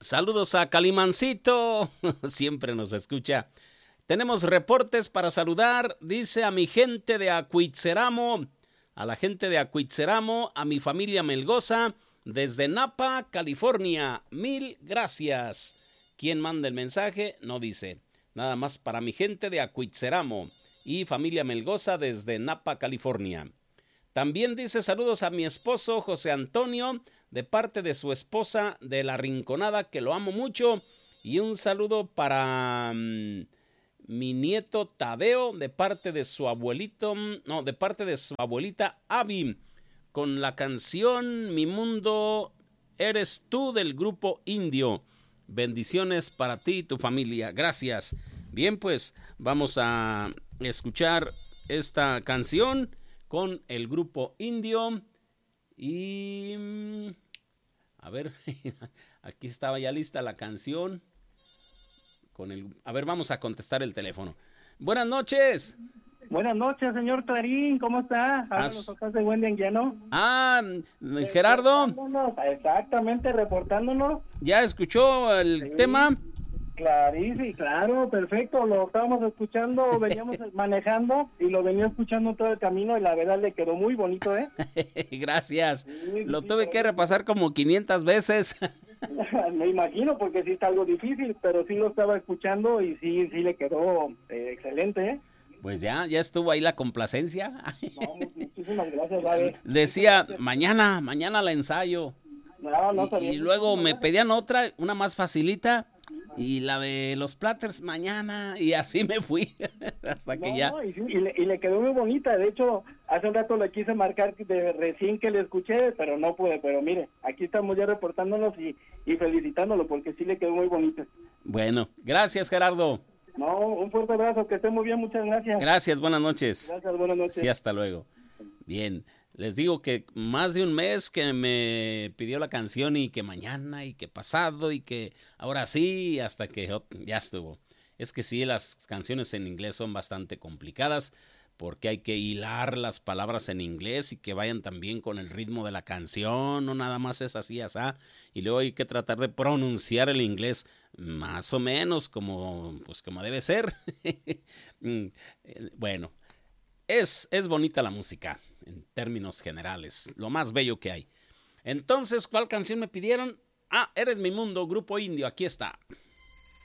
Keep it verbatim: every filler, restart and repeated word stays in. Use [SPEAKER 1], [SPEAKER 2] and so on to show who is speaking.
[SPEAKER 1] Saludos a Calimancito, siempre nos escucha. Tenemos reportes para saludar, dice a mi gente de Acuitzeramo, a la gente de Acuitzeramo, a mi familia Melgoza, desde Napa, California. Mil gracias. ¿Quién manda el mensaje? No dice. Nada más para mi gente de Acuitzeramo y familia Melgoza desde Napa, California. También dice saludos a mi esposo José Antonio, de parte de su esposa de La Rinconada, que lo amo mucho. Y un saludo para um, mi nieto Tadeo, de parte de su abuelito, no, de parte de su abuelita Abby, con la canción Mi Mundo Eres Tú del grupo Indio. Bendiciones para ti y tu familia. Gracias. Bien, pues vamos a escuchar esta canción con el grupo Indio. Y a ver, aquí estaba ya lista la canción. Con el, a ver, vamos a contestar el teléfono. Buenas noches.
[SPEAKER 2] Buenas noches, señor Clarín, ¿cómo está? Hablan los papás de Wendy Anguiano.
[SPEAKER 1] Ah, Gerardo.
[SPEAKER 2] Exactamente, reportándonos.
[SPEAKER 1] ¿Ya escuchó el sí. tema?
[SPEAKER 2] Clarísimo, claro, perfecto, lo estábamos escuchando, veníamos manejando y lo venía escuchando todo el camino y la verdad le quedó muy bonito, ¿eh?
[SPEAKER 1] Gracias, sí, lo sí, tuve que repasar como quinientas veces.
[SPEAKER 2] Me imagino, porque sí está algo difícil, pero sí lo estaba escuchando y sí, sí le quedó eh, excelente, ¿eh?
[SPEAKER 1] Pues ya, ya estuvo ahí la complacencia.
[SPEAKER 2] No, muchísimas gracias, David.
[SPEAKER 1] Decía, mañana, mañana la ensayo.
[SPEAKER 2] No, no
[SPEAKER 1] y, y luego me pedían otra, una más facilita, y la de los platters mañana, y así me fui, hasta que
[SPEAKER 2] no,
[SPEAKER 1] ya.
[SPEAKER 2] No, y, y, le, y le quedó muy bonita, de hecho, hace un rato le quise marcar de recién que le escuché, pero no pude, pero mire, aquí estamos ya reportándonos y, y felicitándolo, porque sí le quedó muy bonita.
[SPEAKER 1] Bueno, gracias, Gerardo.
[SPEAKER 2] No, un fuerte abrazo, que esté muy bien, muchas gracias.
[SPEAKER 1] Gracias, buenas noches.
[SPEAKER 2] Gracias, buenas noches.
[SPEAKER 1] Sí, hasta luego. Bien, les digo que más de un mes que me pidió la canción y que mañana y que pasado y que ahora sí, hasta que ya estuvo. Es que sí, las canciones en inglés son bastante complicadas porque hay que hilar las palabras en inglés y que vayan también con el ritmo de la canción, no nada más es así, asá, y luego hay que tratar de pronunciar el inglés más o menos como, pues como debe ser. Bueno, es, es bonita la música en términos generales, lo más bello que hay. Entonces, ¿cuál canción me pidieron? Ah, Eres mi mundo, grupo Indio, aquí está.